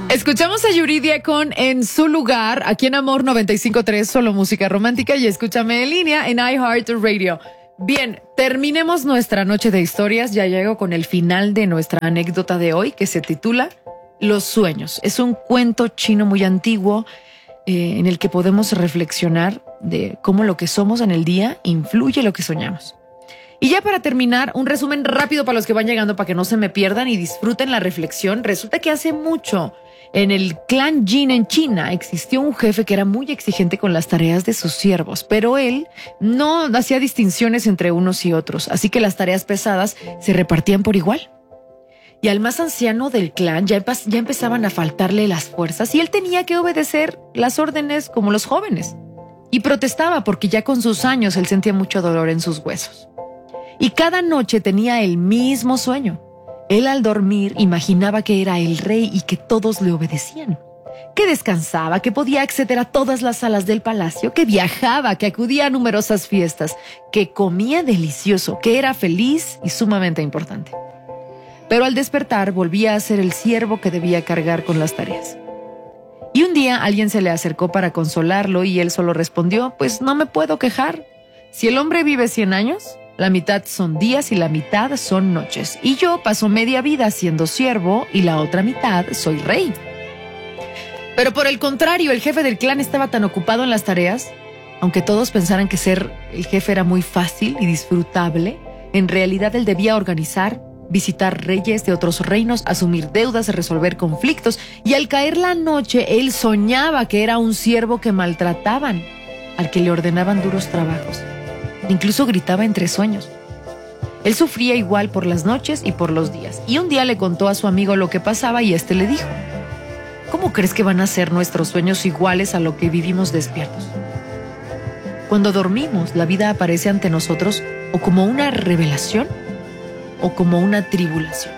Escuchamos a Yuridia con En su lugar, aquí en Amor 95.3, solo música romántica, y escúchame en línea en iHeartRadio. Bien, terminemos nuestra noche de historias. Ya llego con el final de nuestra anécdota de hoy, que se titula Los sueños. Es un cuento chino muy antiguo en el que podemos reflexionar de cómo lo que somos en el día influye lo que soñamos. Y ya para terminar, un resumen rápido para los que van llegando para que no se me pierdan y disfruten la reflexión. Resulta que hace mucho, en el clan Jin en China, existió un jefe que era muy exigente con las tareas de sus siervos, pero él no hacía distinciones entre unos y otros, así que las tareas pesadas se repartían por igual. Y al más anciano del clan ya empezaban a faltarle las fuerzas y él tenía que obedecer las órdenes como los jóvenes. Y protestaba porque ya con sus años él sentía mucho dolor en sus huesos. Y cada noche tenía el mismo sueño. Él al dormir imaginaba que era el rey y que todos le obedecían. Que descansaba, que podía acceder a todas las salas del palacio, que viajaba, que acudía a numerosas fiestas, que comía delicioso, que era feliz y sumamente importante. Pero al despertar volvía a ser el siervo que debía cargar con las tareas. Y un día alguien se le acercó para consolarlo y él solo respondió: pues no me puedo quejar. Si el hombre vive 100 años... la mitad son días y la mitad son noches. Y yo paso media vida siendo siervo y la otra mitad soy rey. Pero por el contrario, el jefe del clan estaba tan ocupado en las tareas, aunque todos pensaran que ser el jefe era muy fácil y disfrutable, en realidad él debía organizar, visitar reyes de otros reinos, asumir deudas, resolver conflictos. Y al caer la noche, él soñaba que era un siervo que maltrataban, al que le ordenaban duros trabajos. Incluso gritaba entre sueños. Él sufría igual por las noches y por los días. Y un día le contó a su amigo lo que pasaba y este le dijo: ¿cómo crees que van a ser nuestros sueños iguales a lo que vivimos despiertos? Cuando dormimos, la vida aparece ante nosotros o como una revelación o como una tribulación.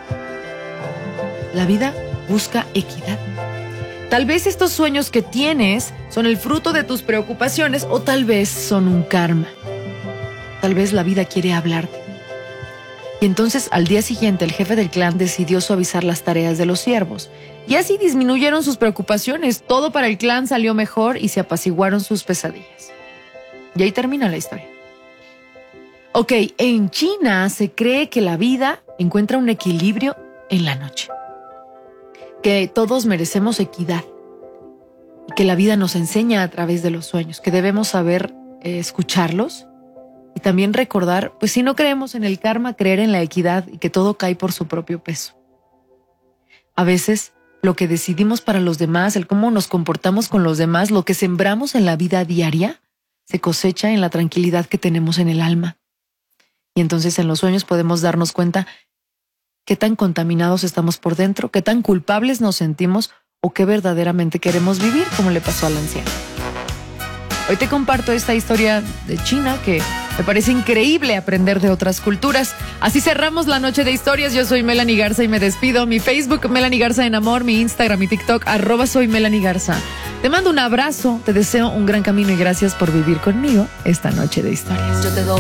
La vida busca equidad. Tal vez estos sueños que tienes son el fruto de tus preocupaciones o tal vez son un karma. Tal vez la vida quiere hablarte. Y entonces al día siguiente el jefe del clan decidió suavizar las tareas de los siervos. Y así disminuyeron sus preocupaciones. Todo para el clan salió mejor y se apaciguaron sus pesadillas. Y ahí termina la historia. Ok, en China se cree que la vida encuentra un equilibrio en la noche. Que todos merecemos equidad. Y que la vida nos enseña a través de los sueños. Que debemos saber escucharlos. Y también recordar, pues si no creemos en el karma, creer en la equidad y que todo cae por su propio peso. A veces, lo que decidimos para los demás, el cómo nos comportamos con los demás, lo que sembramos en la vida diaria, se cosecha en la tranquilidad que tenemos en el alma. Y entonces en los sueños podemos darnos cuenta qué tan contaminados estamos por dentro, qué tan culpables nos sentimos o qué verdaderamente queremos vivir, como le pasó al anciano. Hoy te comparto esta historia de China que me parece increíble aprender de otras culturas. Así cerramos la noche de historias. Yo soy Melanie Garza y me despido. Mi Facebook, Melanie Garza en Amor, mi Instagram, mi TikTok, @soy Melanie Garza. Te mando un abrazo, te deseo un gran camino y gracias por vivir conmigo esta noche de historias. Yo te doy